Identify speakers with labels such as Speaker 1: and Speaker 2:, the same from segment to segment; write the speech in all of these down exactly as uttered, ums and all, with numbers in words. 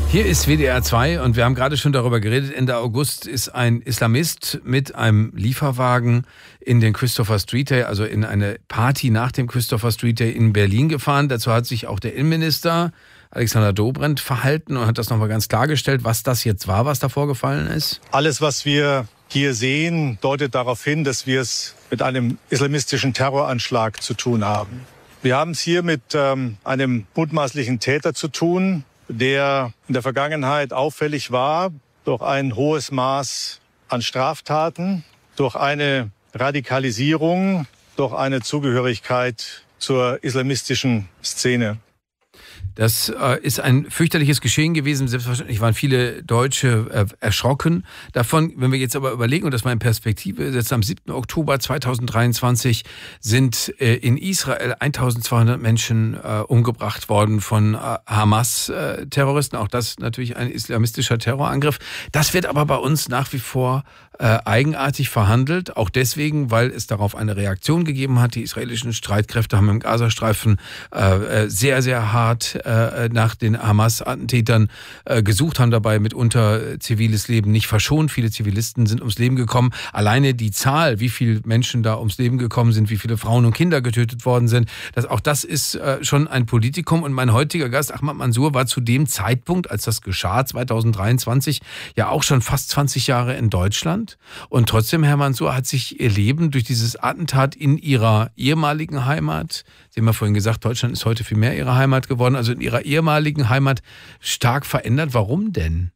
Speaker 1: Hier ist W D R zwei und wir haben gerade schon darüber geredet. Ende August ist ein Islamist mit einem Lieferwagen in den Christopher Street Day, also in eine Party nach dem Christopher Street Day in Berlin gefahren. Dazu hat sich auch der Innenminister Alexander Dobrindt verhalten und hat das nochmal ganz klargestellt, was das jetzt war, was da vorgefallen ist.
Speaker 2: Alles, was wir hier sehen, deutet darauf hin, dass wir es mit einem islamistischen Terroranschlag zu tun haben. Wir haben es hier mit ähm, einem mutmaßlichen Täter zu tun, der in der Vergangenheit auffällig war durch ein hohes Maß an Straftaten, durch eine Radikalisierung, durch eine Zugehörigkeit zur islamistischen Szene.
Speaker 1: Das äh, ist ein fürchterliches Geschehen gewesen. Selbstverständlich waren viele Deutsche äh, erschrocken davon. Wenn wir jetzt aber überlegen und das mal in Perspektive setzen, am siebten Oktober zweitausenddreiundzwanzig sind äh, in Israel eintausendzweihundert Menschen äh, umgebracht worden von äh, Hamas-Terroristen. Auch das natürlich ein islamistischer Terrorangriff. Das wird aber bei uns nach wie vor äh, eigenartig verhandelt. Auch deswegen, weil es darauf eine Reaktion gegeben hat. Die israelischen Streitkräfte haben im Gazastreifen äh, sehr, sehr hart nach den Hamas-Attentätern gesucht, haben dabei mitunter ziviles Leben nicht verschont. Viele Zivilisten sind ums Leben gekommen. Alleine die Zahl, wie viele Menschen da ums Leben gekommen sind, wie viele Frauen und Kinder getötet worden sind, das, auch das ist schon ein Politikum. Und mein heutiger Gast, Ahmad Mansour, war zu dem Zeitpunkt, als das geschah, zweitausenddreiundzwanzig, ja auch schon fast zwanzig Jahre in Deutschland. Und trotzdem, Herr Mansour, hat sich Ihr Leben durch dieses Attentat in Ihrer ehemaligen Heimat, Sie haben ja vorhin gesagt, Deutschland ist heute viel mehr Ihre Heimat geworden, also in Ihrer ehemaligen Heimat stark verändert. Warum denn?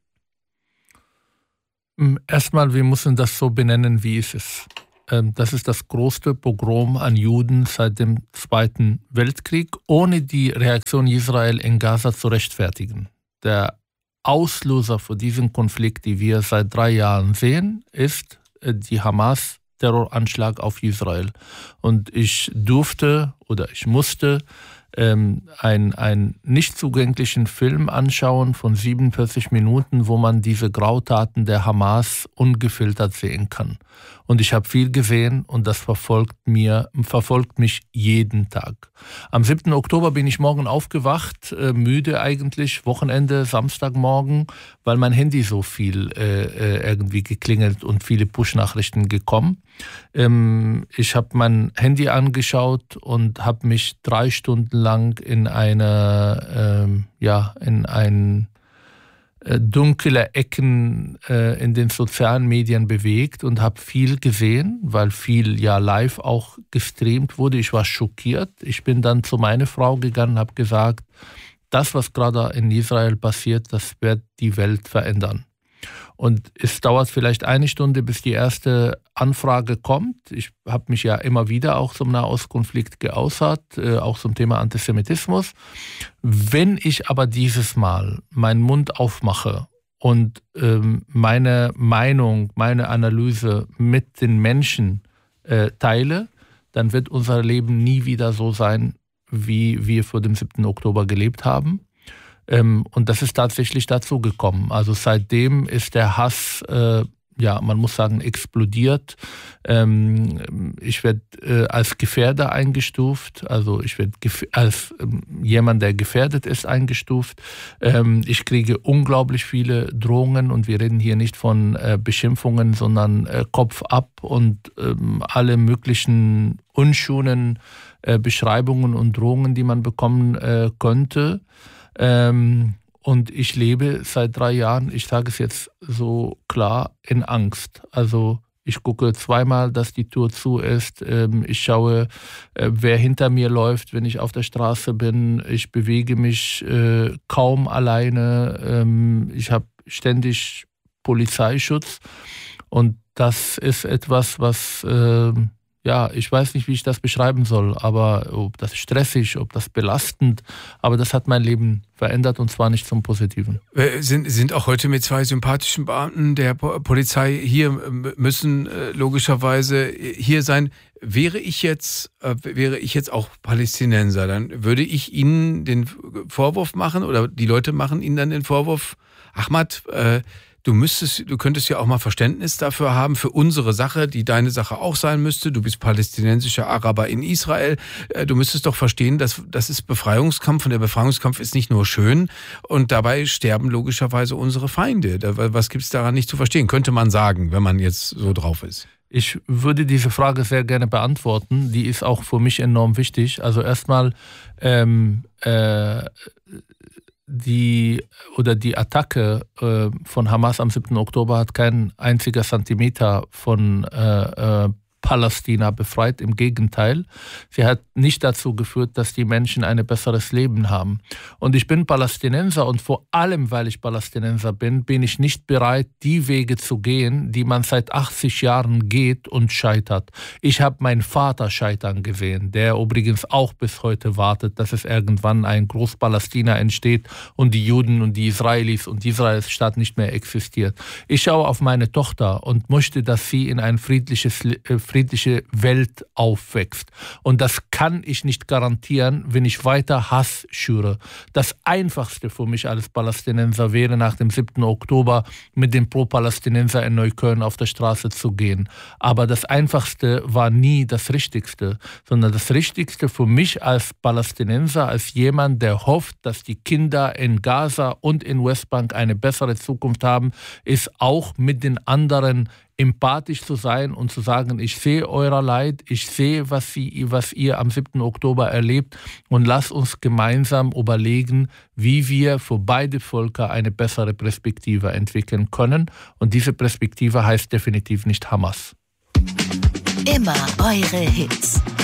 Speaker 3: Erstmal, wir müssen das so benennen, wie es ist. Das ist das größte Pogrom an Juden seit dem Zweiten Weltkrieg, ohne die Reaktion Israel in Gaza zu rechtfertigen. Der Auslöser für diesen Konflikt, den wir seit drei Jahren sehen, ist die Hamas Terroranschlag auf Israel. Und ich durfte oder ich musste ähm, einen, einen nicht zugänglichen Film anschauen von siebenundvierzig Minuten, wo man diese Grautaten der Hamas ungefiltert sehen kann. Und ich habe viel gesehen und das verfolgt, mir, verfolgt mich jeden Tag. Am siebten Oktober bin ich morgen aufgewacht, äh, müde eigentlich, Wochenende, Samstagmorgen, weil mein Handy so viel äh, irgendwie geklingelt und viele Push-Nachrichten gekommen. Ähm, ich habe mein Handy angeschaut und habe mich drei Stunden lang in eine, ähm, ja, in ein dunkle Ecken äh, in den sozialen Medien bewegt und habe viel gesehen, weil viel ja live auch gestreamt wurde. Ich war schockiert. Ich bin dann zu meiner Frau gegangen und habe gesagt, das, was gerade in Israel passiert, das wird die Welt verändern. Und es dauert vielleicht eine Stunde, bis die erste Anfrage kommt. Ich habe mich ja immer wieder auch zum Nahostkonflikt geäußert, äh, auch zum Thema Antisemitismus. Wenn ich aber dieses Mal meinen Mund aufmache und ähm, meine Meinung, meine Analyse mit den Menschen äh, teile, dann wird unser Leben nie wieder so sein, wie wir vor dem siebten Oktober gelebt haben. Und das ist tatsächlich dazu gekommen. Also seitdem ist der Hass, äh, ja, man muss sagen, explodiert. Ähm, ich werde äh, als Gefährder eingestuft, also ich werde gef- als ähm, jemand, der gefährdet ist, eingestuft. Ähm, ich kriege unglaublich viele Drohungen und wir reden hier nicht von äh, Beschimpfungen, sondern äh, Kopf ab und ähm, alle möglichen unschönen äh, Beschreibungen und Drohungen, die man bekommen äh, könnte. Ähm, und ich lebe seit drei Jahren, ich sage es jetzt so klar, in Angst. Also ich gucke zweimal, dass die Tür zu ist. Ähm, ich schaue, äh, wer hinter mir läuft, wenn ich auf der Straße bin. Ich bewege mich äh, kaum alleine. Ähm, ich habe ständig Polizeischutz. Und das ist etwas, was... Äh, Ja, ich weiß nicht, wie ich das beschreiben soll, aber ob das stressig, ob das belastend, aber das hat mein Leben verändert und zwar nicht zum Positiven.
Speaker 1: Wir sind, sind auch heute mit zwei sympathischen Beamten der Polizei hier, müssen äh, logischerweise hier sein. Wäre ich jetzt, äh, wäre ich jetzt auch Palästinenser, dann würde ich Ihnen den Vorwurf machen oder die Leute machen Ihnen dann den Vorwurf, Ahmad, äh, du müsstest, du könntest ja auch mal Verständnis dafür haben, für unsere Sache, die deine Sache auch sein müsste. Du bist palästinensischer Araber in Israel. Du müsstest doch verstehen, dass das ist Befreiungskampf und der Befreiungskampf ist nicht nur schön und dabei sterben logischerweise unsere Feinde. Was gibt es daran nicht zu verstehen? Könnte man sagen, wenn man jetzt so drauf ist.
Speaker 3: Ich würde diese Frage sehr gerne beantworten. Die ist auch für mich enorm wichtig. Also erstmal ähm, äh, die oder die Attacke äh, von Hamas am siebten Oktober hat kein einziger Zentimeter von äh, äh, Palästina befreit. Im Gegenteil, sie hat nicht dazu geführt, dass die Menschen ein besseres Leben haben. Und ich bin Palästinenser und vor allem, weil ich Palästinenser bin, bin ich nicht bereit, die Wege zu gehen, die man seit achtzig Jahren geht und scheitert. Ich habe meinen Vater scheitern gesehen, der übrigens auch bis heute wartet, dass es irgendwann ein Groß-Palästina entsteht und die Juden und die Israelis und Israels Staat nicht mehr existiert. Ich schaue auf meine Tochter und möchte, dass sie in ein friedliches friedliche Welt aufwächst. Und das kann ich nicht garantieren, wenn ich weiter Hass schüre. Das Einfachste für mich als Palästinenser wäre, nach dem siebten Oktober mit den Pro-Palästinenser in Neukölln auf der Straße zu gehen. Aber das Einfachste war nie das Richtigste, sondern das Richtigste für mich als Palästinenser, als jemand, der hofft, dass die Kinder in Gaza und in Westbank eine bessere Zukunft haben, ist auch mit den anderen empathisch zu sein und zu sagen, ich sehe euer Leid, ich sehe, was, sie, was ihr am siebten Oktober erlebt und lasst uns gemeinsam überlegen, wie wir für beide Völker eine bessere Perspektive entwickeln können. Und diese Perspektive heißt definitiv nicht Hamas.
Speaker 4: Immer eure Hits.